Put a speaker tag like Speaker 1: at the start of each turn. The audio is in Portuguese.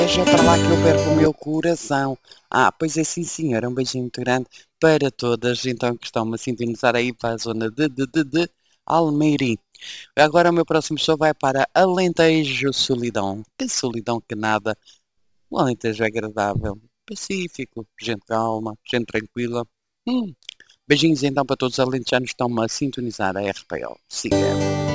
Speaker 1: É para lá que eu perco o meu coração. Pois é, sim, senhora. Um beijinho muito grande para todas, então, que estão-me a sintonizar aí para a zona de Almeirim. Agora o meu próximo show vai para Alentejo Solidão. Que solidão que nada. O Alentejo é agradável, pacífico, gente calma, gente tranquila. Beijinhos então para todos os alentejanos que estão-me a sintonizar a RPL. Siga.